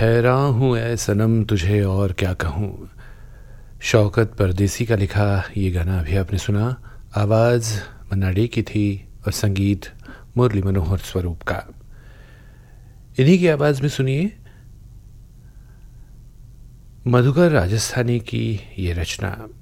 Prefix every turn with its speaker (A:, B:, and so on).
A: हैरान हूँ ऐ सनम तुझे और क्या कहूँ। शौकत परदेसी का लिखा ये गाना अभी आपने सुना। आवाज़ मन्ना डे की थी और संगीत मुरली मनोहर स्वरूप का। इन्हीं की आवाज़ में सुनिए मधुकर राजस्थानी की ये रचना।